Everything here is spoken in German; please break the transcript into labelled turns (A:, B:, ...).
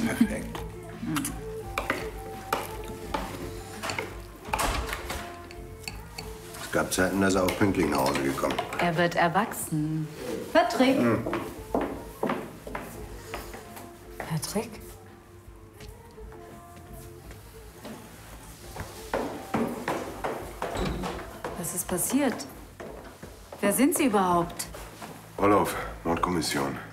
A: Perfekt. Es gab Zeiten, da ist er auch pünktlich nach Hause gekommen.
B: Er wird erwachsen. Patrick. Patrick? Was ist passiert? Wer sind Sie überhaupt?
A: Orloff, Mordkommission.